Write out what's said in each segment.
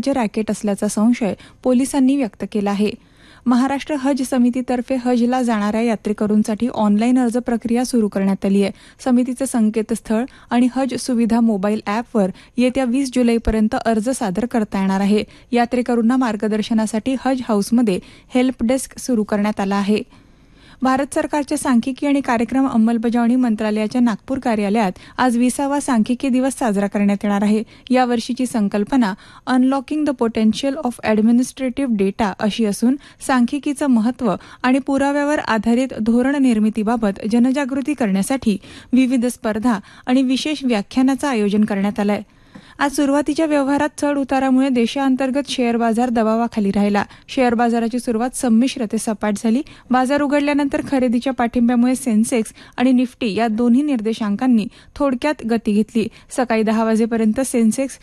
वाणिज्य रॅकेट असल्याचा संशय पोलिसांनी व्यक्त केला आहे. महाराष्ट्र हज समितीतर्फे हजला जाणाऱ्या यात्रेकरूंसाठी ऑनलाईन अर्ज प्रक्रिया सुरू करण्यात आली आहे. समितीचं संकेतस्थळ आणि हज सुविधा मोबाईल ॲपवर येत्या 20 जुलैपर्यंत अर्ज सादर करता येणार आहे. यात्रेकरूंना मार्गदर्शनासाठी हज हाऊसमध्ये हेल्प डेस्क सुरू करण्यात आला आहे. भारत सरकारच्या सांख्यिकी आणि कार्यक्रम अंमलबजावणी मंत्रालयाच्या नागपूर कार्यालयात आज 20वा सांख्यिकी दिवस साजरा करण्यात येणार आहे. या वर्षीची संकल्पना unlocking the potential of administrative data अशी असून सांख्यिकीचं महत्त्व आणि पुराव्यावर आधारित धोरण निर्मितीबाबत जनजागृती करण्यासाठी विविध स्पर्धा आणि विशेष व्याख्यानाचं आयोजन करण्यात आलं आहे. आज सुरुवातीच्या व्यवहारात चढ उतारामुळे देशांतर्गत शेअर बाजार दबावाखाली राहिला. शेअर बाजाराची सुरुवात संमिश्र ते सपाट झाली. बाजार उघडल्यानंतर खरेदीच्या पाठिंब्यामुळे सेन्सेक्स आणि निफ्टी या दोन्ही निर्देशांकांनी थोडक्यात गती घेतली. सकाळी 10 वाजेपर्यंत सेन्सेक्स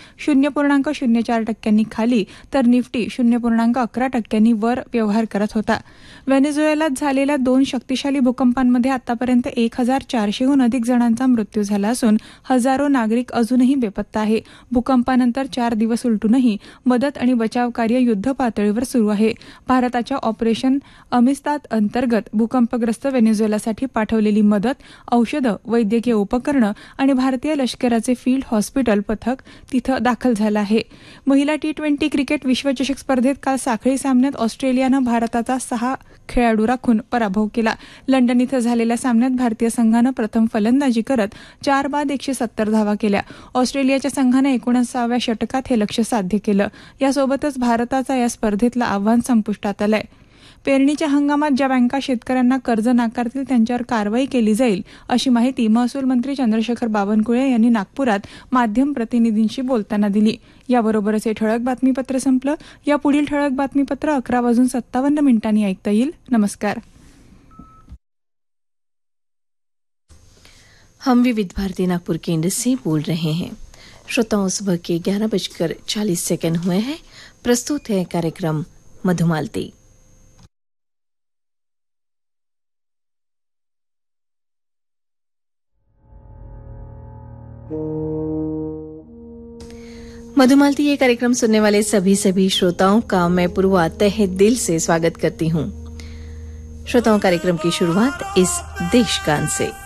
0.04% खाली तर निफ्टी 0.11% वर व्यवहार करत होता. व्हेनेझुएलात झालेल्या 2 शक्तिशाली भूकंपांमध्ये आतापर्यंत 1400हून अधिक जणांचा मृत्यू झाला असून हजारो नागरिक अजूनही बेपत्ता आहे. भूकंपानंतर 4 दिवस उलटूनही मदत आणि बचाव कार्य युद्धपातळीवर सुरू आहे. भारताच्या ऑपरेशन अमिस्तात अंतर्गत भूकंपग्रस्त व्हेनेझुएलासाठी पाठवलेली मदत, औषधं, वैद्यकीय उपकरणं आणि भारतीय लष्कराचे फील्ड हॉस्पिटल पथक तिथं दाखल झालं आहे. महिला T20 क्रिकेट विश्वचषक स्पर्धेत काल साखळी सामन्यात ऑस्ट्रेलियानं भारताचा 6 खेळाडू राखून पराभव केला. लंडन इथं झालेल्या सामन्यात भारतीय संघानं प्रथम फलंदाजी करत 4 बाद 170 धावा केल्या. ऑस्ट्रेलियाच्या संघानं 19व्या षटकात हे लक्ष्य साध्य केलं. यासोबतच भारताचा या स्पर्धेतलं आव्हान संपुष्टात आलंय. पेरणीच्या हंगामात ज्या बँका शेतकऱ्यांना कर्ज नाकारतील त्यांच्यावर कारवाई केली जाईल अशी माहिती महसूल मंत्री चंद्रशेखर बावनकुळे यांनी नागपुरात माध्यम प्रतिनिधींशी बोलताना दिली. याबरोबरच हे ठळक बातमीपत्र संपलं. या पुढील ठळक बातमीपत्र 11:57 ऐकता येईल. नमस्कार. हम विविध भारती नागपुर केंद्र से बोल रहे हैं. श्रोताओं, सुबह के 11:40 हुए हैं. प्रस्तुत है कार्यक्रम मधुमालती. मधुमालती ये कार्यक्रम सुनने वाले सभी श्रोताओं का मैं पूर्वा तहे दिल से स्वागत करती हूँ. श्रोताओं, कार्यक्रम की शुरुआत इस देश गान से.